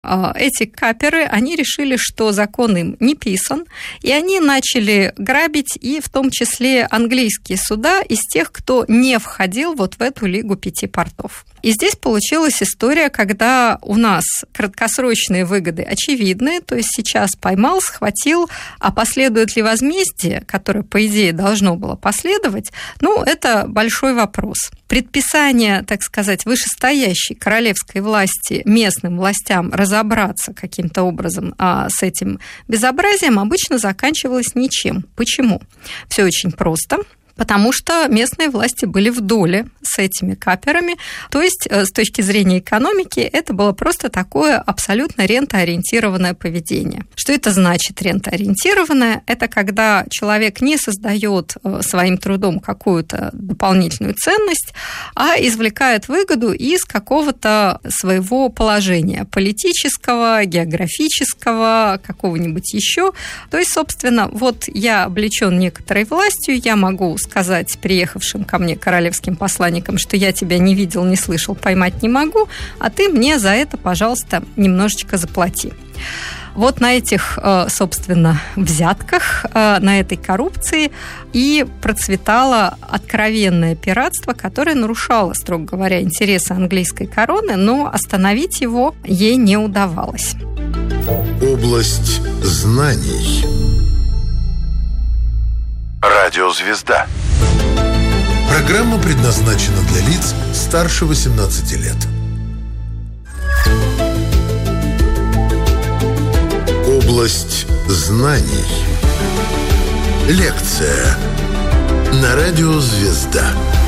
эти каперы, они решили, что закон им не писан, и они начали грабить и в том числе английские суда из тех, кто не входил вот в эту Лигу 5 портов. И здесь получилась история, когда у нас краткосрочные выгоды очевидны, то есть сейчас поймал, схватил, а последует ли возмездие, которое, по идее, должно было последовать, это большой вопрос. Предписание, так сказать, вышестоящей королевской власти местным властям разобраться каким-то образом с этим безобразием обычно заканчивалось ничем. Почему? Все очень просто. Потому что местные власти были в доле с этими каперами. То есть, с точки зрения экономики, это было просто такое абсолютно рентоориентированное поведение. Что это значит рентоориентированное? Это когда человек не создает своим трудом какую-то дополнительную ценность, а извлекает выгоду из какого-то своего положения политического, географического, какого-нибудь еще. То есть, собственно, вот я облечен некоторой властью, я могу сказать приехавшим ко мне королевским посланникам, что я тебя не видел, не слышал, поймать не могу, а ты мне за это, пожалуйста, немножечко заплати. Вот на этих, собственно, взятках, на этой коррупции и процветало откровенное пиратство, которое нарушало, строго говоря, интересы английской короны, но остановить его ей не удавалось. Область знаний. Радиозвезда. Программа предназначена для лиц старше 18 лет. Область знаний. Лекция на радиозвезда.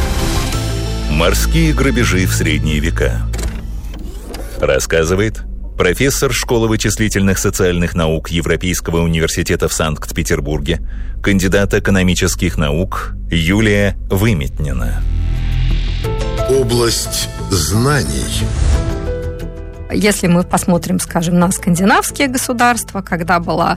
Морские грабежи в средние века. Рассказывает профессор школы вычислительных социальных наук Европейского университета в Санкт-Петербурге, кандидат экономических наук Юлия Выметнина. Область знаний. Если мы посмотрим, скажем, на скандинавские государства, когда была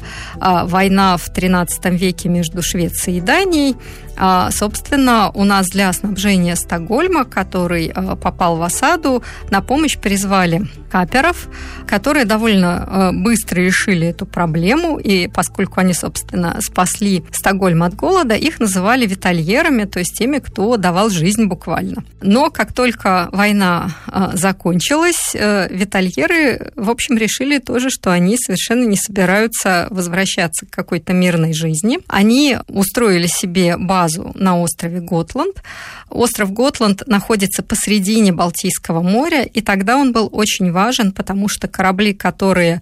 война в XIII веке между Швецией и Данией, собственно, у нас для снабжения Стокгольма, который попал в осаду, на помощь призвали каперов, которые довольно быстро решили эту проблему, и поскольку они, собственно, спасли Стокгольм от голода, их называли витальерами, то есть теми, кто давал жизнь буквально. Но как только война закончилась, витальеры, в общем, решили тоже, что они совершенно не собираются возвращаться к какой-то мирной жизни. Они устроили себе базу на острове Готланд. Остров Готланд находится посредине Балтийского моря, и тогда он был очень важен, потому что корабли, которые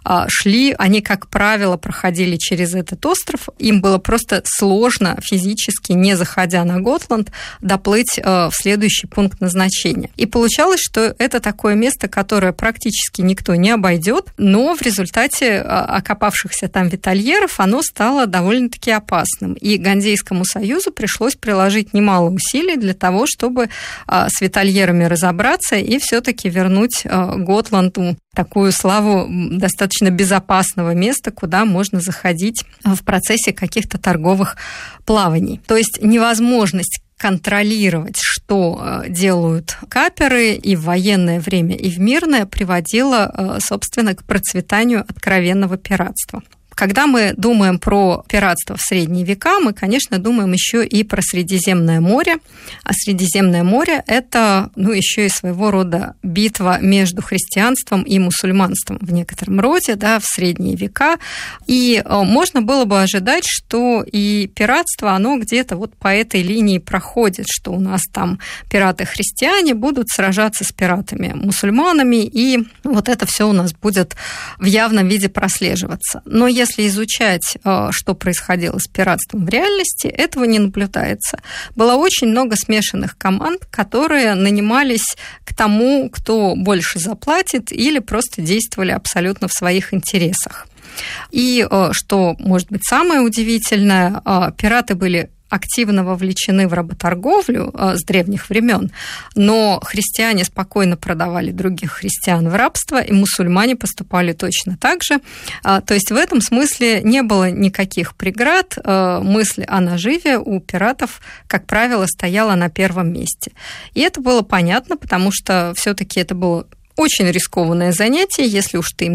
шли, они, как правило, проходили через этот остров. Им было просто сложно физически, не заходя на Готланд, доплыть в следующий пункт назначения. И получалось, что это такое место, которое практически никто не обойдет, но в результате окопавшихся там витальеров оно стало довольно-таки опасным. И Ганзейскому союзу пришлось приложить немало усилий для того, чтобы с витальерами разобраться и все-таки вернуть Готланду такую славу достаточно безопасного места, куда можно заходить в процессе каких-то торговых плаваний. То есть невозможность контролировать, что делают каперы и в военное время, и в мирное, приводило, собственно, к процветанию откровенного пиратства. Когда мы думаем про пиратство в средние века, мы, конечно, думаем еще и про Средиземное море. А Средиземное море – это, еще и своего рода битва между христианством и мусульманством в некотором роде, в средние века. И можно было бы ожидать, что и пиратство, оно где-то вот по этой линии проходит, что у нас там пираты-христиане будут сражаться с пиратами-мусульманами, и вот это все у нас будет в явном виде прослеживаться. Но если изучать, что происходило с пиратством в реальности, этого не наблюдается. Было очень много смешанных команд, которые нанимались к тому, кто больше заплатит, или просто действовали абсолютно в своих интересах. И, что может быть самое удивительное, пираты были активно вовлечены в работорговлю с древних времен, но христиане спокойно продавали других христиан в рабство, и мусульмане поступали точно так же. То есть в этом смысле не было никаких преград. Мысль о наживе у пиратов, как правило, стояла на первом месте. И это было понятно, потому что все-таки это было очень рискованное занятие, если уж ты им